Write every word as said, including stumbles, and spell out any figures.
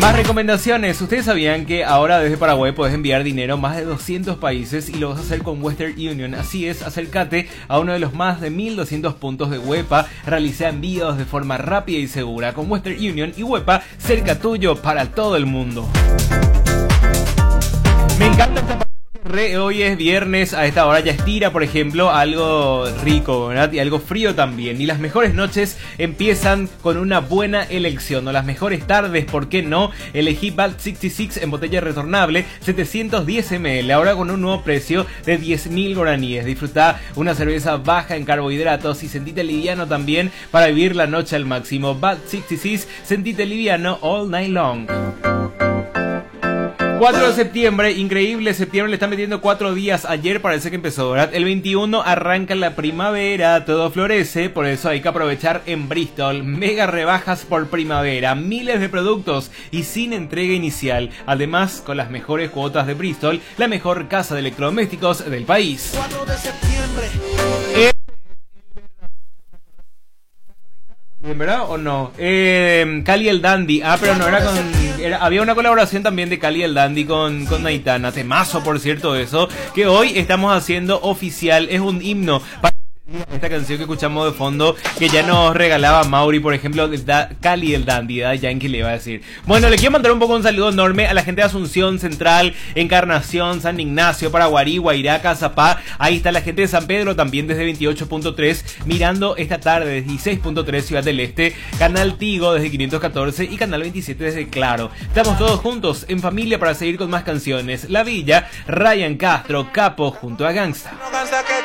Más recomendaciones. Ustedes sabían que ahora desde Paraguay puedes enviar dinero a más de doscientos países y lo vas a hacer con Western Union. Así es, acércate a uno de los más de mil doscientos puntos de WEPA. Realiza envíos de forma rápida y segura con Western Union y WEPA cerca tuyo para todo el mundo. Me encanta esta parte. Hoy es viernes, a esta hora ya estira, por ejemplo, algo rico, ¿verdad? Y algo frío también. Y las mejores noches empiezan con una buena elección, o las mejores tardes, ¿por qué no? Elegí Vat sesenta y seis en botella retornable, setecientos diez mililitros, ahora con un nuevo precio de diez mil guaraníes. Disfruta una cerveza baja en carbohidratos y sentite liviano también para vivir la noche al máximo. Vat sesenta y seis, sentite liviano all night long. cuatro de septiembre, increíble, septiembre le están metiendo cuatro días, ayer parece que empezó, ¿verdad? El veintiuno arranca la primavera, todo florece, por eso hay que aprovechar en Bristol, mega rebajas por primavera, miles de productos y sin entrega inicial, además con las mejores cuotas de Bristol, la mejor casa de electrodomésticos del país. cuatro de septiembre. Eh, ¿Verdad o no? Eh, Cali el Dandy. Ah, pero no era con... Era, había una colaboración también de Cali el Dandy con, con Aitana. Temazo, por cierto, eso. Que hoy estamos haciendo oficial. Es un himno para esta canción que escuchamos de fondo, que ya nos regalaba Mauri, por ejemplo, de da, Cali el Dandy, da Yankee le iba a decir. Bueno, le quiero mandar un poco un saludo enorme a la gente de Asunción Central, Encarnación, San Ignacio, Paraguarí, Guairaca, Zapá. Ahí está la gente de San Pedro también desde veintiocho punto tres, mirando esta tarde desde dieciséis punto tres Ciudad del Este, Canal Tigo desde quinientos catorce y Canal veintisiete desde Claro. Estamos todos juntos en familia para seguir con más canciones. La Villa, Ryan Castro, Capo junto a Gangsta.